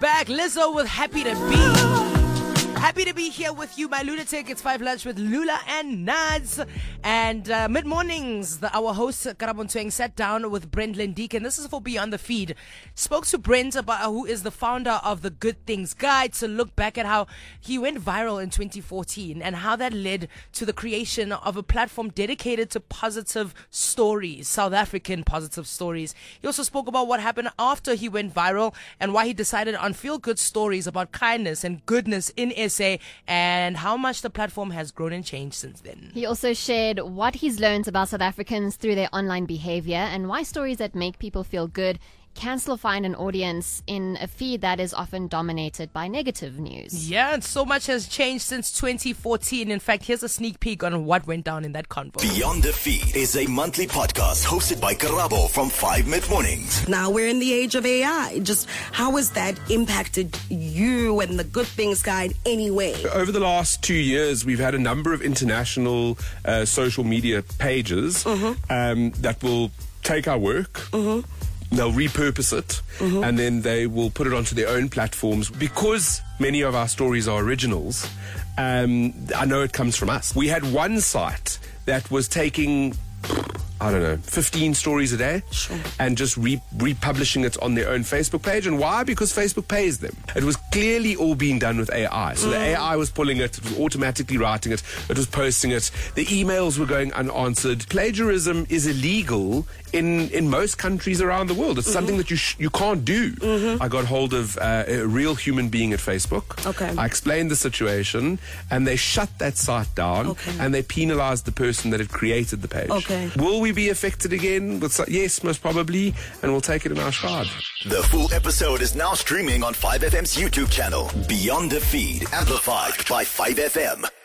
back. Lizzo with Happy to Be. Happy to be here with you, my lunatic. It's 5 Lunch with Lula and Nads. And mid-mornings, our host, Karabo Ntweng, sat down with Brent Lendique, and this is for Beyond the Feed. Spoke to Brent, about who is the founder of the Good Things Guide, to look back at how he went viral in 2014 and how that led to the creation of a platform dedicated to positive stories, South African positive stories. He also spoke about what happened after he went viral and why he decided on feel-good stories about kindness and goodness in SA, and how much the platform has grown and changed since then. He also shared what he's learned about South Africans through their online behavior and why stories that make people feel good can still find an audience in a feed that is often dominated by negative news. Yeah, and so much has changed since 2014. In fact, here's a sneak peek on what went down in that convo. Beyond the Feed is a monthly podcast hosted by Karabo from 5 mid-mornings. Now we're in the age of AI. Just how has that impacted you and the Good Things Guide anyway? Over the last 2 years, we've had a number of international social media pages that will take our work. They'll repurpose it, and then they will put it onto their own platforms. Because many of our stories are originals, I know it comes from us. We had one site that was taking, 15 stories a day, and just republishing it on their own Facebook page. And why? Because Facebook pays them. It was clearly all being done with AI. So the AI was pulling it was automatically writing it was posting it. The emails were going unanswered. Plagiarism is illegal in most countries around the world. It's something that you can't do. I got hold of a real human being at Facebook. Okay. I explained the situation, and they shut that site down, and they penalized the person that had created the page. Okay. Will we be affected again? Yes, most probably, and we'll take it in our stride. The full episode is now streaming on 5FM's YouTube channel, Beyond the Feed, amplified by 5FM.